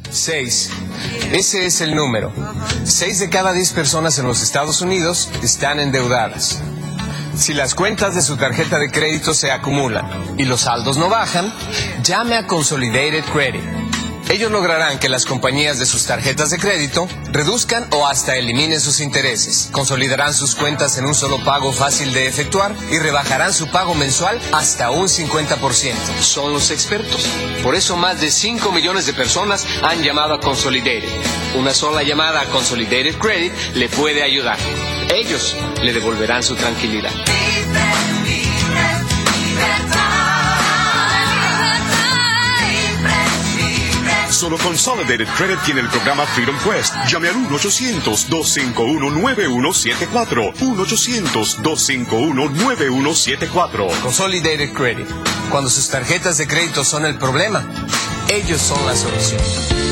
6. Ese es el número. 6 de cada 10 personas en los Estados Unidos están endeudadas. Si las cuentas de su tarjeta de crédito se acumulan y los saldos no bajan, llame a Consolidated Credit. Ellos lograrán que las compañías de sus tarjetas de crédito reduzcan o hasta eliminen sus intereses. Consolidarán sus cuentas en un solo pago fácil de efectuar y rebajarán su pago mensual hasta un 50%. Son los expertos. Por eso más de 5 millones de personas han llamado a Consolidated. Una sola llamada a Consolidated Credit le puede ayudar. Ellos le devolverán su tranquilidad. Solo Consolidated Credit tiene el programa Freedom Quest. Llame al 1-800-251-9174. 1-800-251-9174. Consolidated Credit. Cuando sus tarjetas de crédito son el problema, ellos son la solución.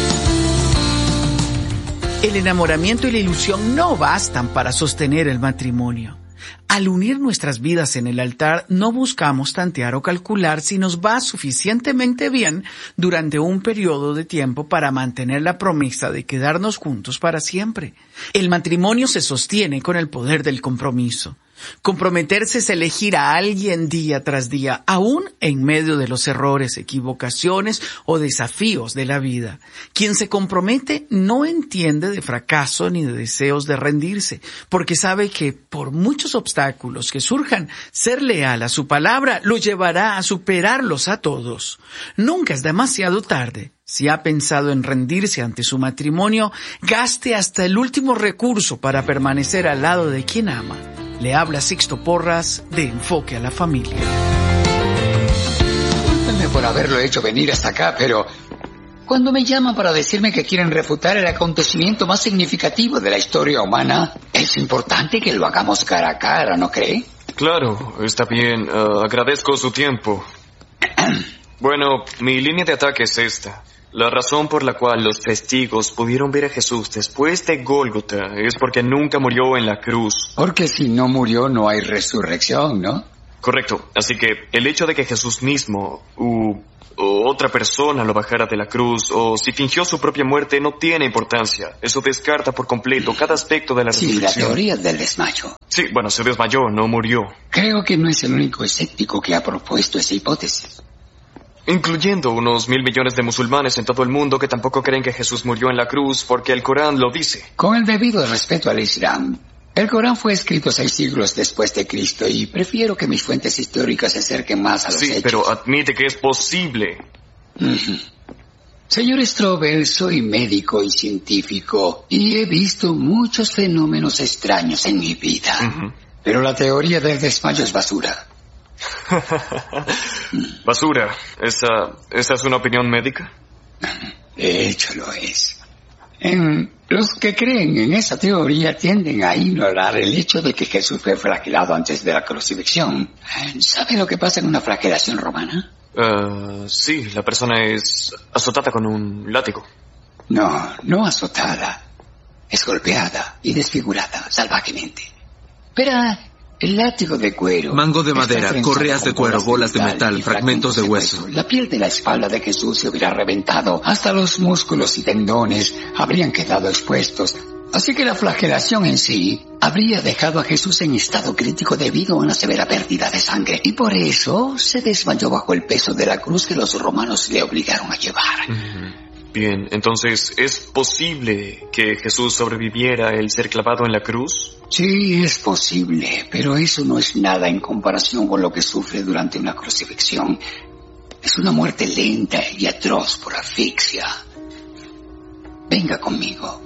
El enamoramiento y la ilusión no bastan para sostener el matrimonio. Al unir nuestras vidas en el altar, no buscamos tantear o calcular si nos va suficientemente bien durante un periodo de tiempo para mantener la promesa de quedarnos juntos para siempre. El matrimonio se sostiene con el poder del compromiso. Comprometerse es elegir a alguien día tras día, aún en medio de los errores, equivocaciones o desafíos de la vida. Quien se compromete no entiende de fracaso ni de deseos de rendirse, porque sabe que por muchos obstáculos que surjan, ser leal a su palabra lo llevará a superarlos a todos. Nunca es demasiado tarde. Si ha pensado en rendirse ante su matrimonio, gaste hasta el último recurso para permanecer al lado de quien ama. Le habla Sixto Porras de Enfoque a la Familia. Discúlpenme por haberlo hecho venir hasta acá, pero cuando me llaman para decirme que quieren refutar el acontecimiento más significativo de la historia humana, es importante que lo hagamos cara a cara, ¿no cree? Claro, está bien. Agradezco su tiempo. Bueno, mi línea de ataque es esta. La razón por la cual los testigos pudieron ver a Jesús después de Gólgota es porque nunca murió en la cruz. Porque si no murió no hay resurrección, ¿no? Correcto. Así que el hecho de que Jesús mismo o otra persona lo bajara de la cruz o si fingió su propia muerte no tiene importancia. Eso descarta por completo cada aspecto de la resurrección. Sí, la teoría del desmayo. Sí, bueno, se desmayó, no murió. Creo que no es el único escéptico que ha propuesto esa hipótesis. Incluyendo unos 1.000 millones de musulmanes en todo el mundo que tampoco creen que Jesús murió en la cruz porque el Corán lo dice. Con el debido respeto al Islam, el Corán fue escrito 6 siglos después de Cristo y prefiero que mis fuentes históricas se acerquen más a los hechos. Sí, pero admite que es posible. Señor Strobel, soy médico y científico y he visto muchos fenómenos extraños en mi vida. Pero la teoría del desmayo es basura. Basura. ¿Esa es una opinión médica? De hecho lo es. Los que creen en esa teoría tienden a ignorar el hecho de que Jesús fue flagelado antes de la crucifixión. ¿Sabe lo que pasa en una flagelación romana? Sí, la persona es azotada con un látigo. No azotada. Es golpeada y desfigurada salvajemente. Pero el látigo de cuero, mango de madera, correas de cuero, bolas de metal, fragmentos de hueso. La piel de la espalda de Jesús se hubiera reventado. Hasta los músculos y tendones habrían quedado expuestos. Así que la flagelación en sí habría dejado a Jesús en estado crítico debido a una severa pérdida de sangre. Y por eso se desmayó bajo el peso de la cruz que los romanos le obligaron a llevar. Bien, entonces, ¿es posible que Jesús sobreviviera el ser clavado en la cruz? Sí, es posible, pero eso no es nada en comparación con lo que sufre durante una crucifixión. Es una muerte lenta y atroz por asfixia. Venga conmigo.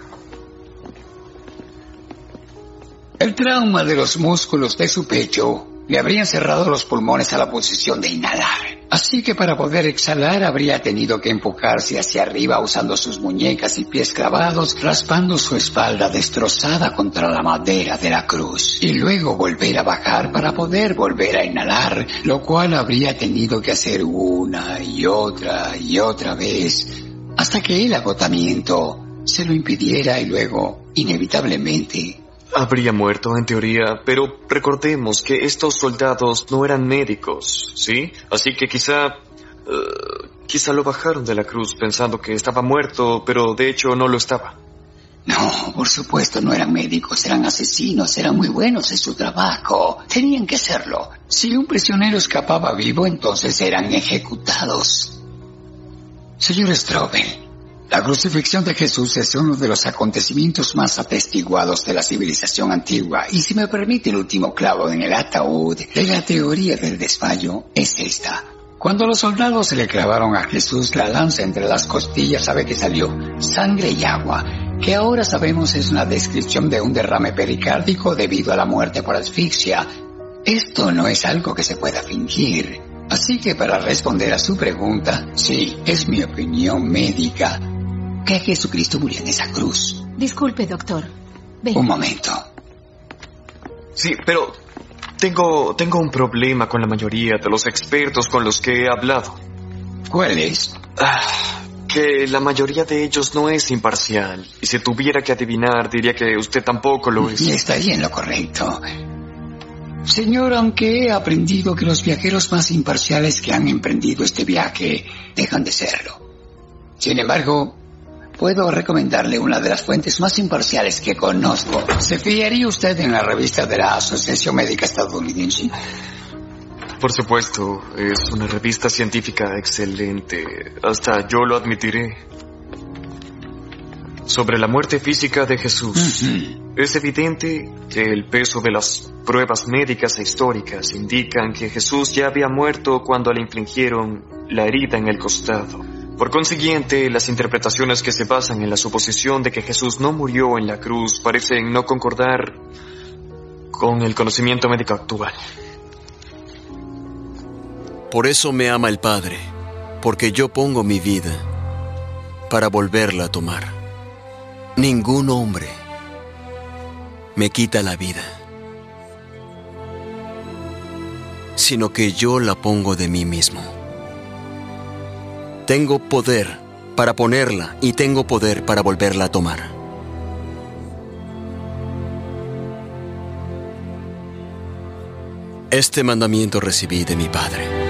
El trauma de los músculos de su pecho le habrían cerrado los pulmones a la posición de inhalar. Así que para poder exhalar habría tenido que empujarse hacia arriba usando sus muñecas y pies clavados, raspando su espalda destrozada contra la madera de la cruz. Y luego volver a bajar para poder volver a inhalar, lo cual habría tenido que hacer una y otra vez, hasta que el agotamiento se lo impidiera y luego, inevitablemente, habría muerto en teoría, pero recordemos que estos soldados no eran médicos, ¿sí? Así que quizá Quizá lo bajaron de la cruz pensando que estaba muerto, pero de hecho no lo estaba. No, por supuesto no eran médicos, eran asesinos, eran muy buenos en su trabajo. Tenían que serlo. Si un prisionero escapaba vivo, entonces eran ejecutados. Señor Strobel, la crucifixión de Jesús es uno de los acontecimientos más atestiguados de la civilización antigua. Y si me permite el último clavo en el ataúd de la teoría del desmayo, es esta. Cuando los soldados le clavaron a Jesús la lanza entre las costillas, sabe que salió sangre y agua, que ahora sabemos es una descripción de un derrame pericárdico debido a la muerte por asfixia. Esto no es algo que se pueda fingir. Así que para responder a su pregunta, sí, es mi opinión médica que Jesucristo murió en esa cruz. Disculpe, doctor. Ven. Un momento. Sí, pero tengo un problema con la mayoría de los expertos con los que he hablado. ¿Cuál es? Que la mayoría de ellos no es imparcial. Y si tuviera que adivinar, diría que usted tampoco lo es. Y estaría en lo correcto. Señor, aunque he aprendido que los viajeros más imparciales que han emprendido este viaje dejan de serlo. Sin embargo, puedo recomendarle una de las fuentes más imparciales que conozco. ¿Se fiaría usted en la revista de la Asociación Médica Estadounidense? Por supuesto, es una revista científica excelente. Hasta yo lo admitiré. Sobre la muerte física de Jesús. Es evidente que el peso de las pruebas médicas e históricas indican que Jesús ya había muerto cuando le infligieron la herida en el costado. Por consiguiente, las interpretaciones que se basan en la suposición de que Jesús no murió en la cruz parecen no concordar con el conocimiento médico actual. Por eso me ama el Padre, porque yo pongo mi vida para volverla a tomar. Ningún hombre me quita la vida, sino que yo la pongo de mí mismo. Tengo poder para ponerla y tengo poder para volverla a tomar. Este mandamiento recibí de mi Padre.